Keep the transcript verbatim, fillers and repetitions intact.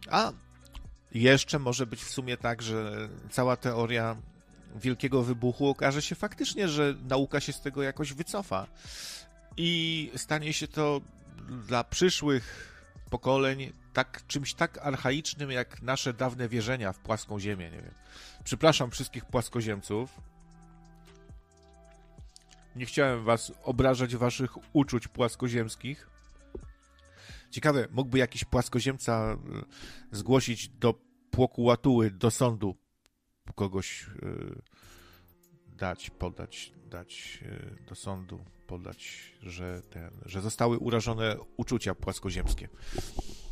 A jeszcze może być w sumie tak, że cała teoria Wielkiego Wybuchu okaże się faktycznie, że nauka się z tego jakoś wycofa i stanie się to dla przyszłych pokoleń tak, czymś tak archaicznym, jak nasze dawne wierzenia w płaską ziemię, nie wiem. Przepraszam wszystkich płaskoziemców. Nie chciałem was obrażać waszych uczuć płaskoziemskich. Ciekawe, mógłby jakiś płaskoziemca zgłosić do płokułatuły, do sądu kogoś yy, dać, podać, dać yy, do sądu, podać, że ten, że zostały urażone uczucia płaskoziemskie.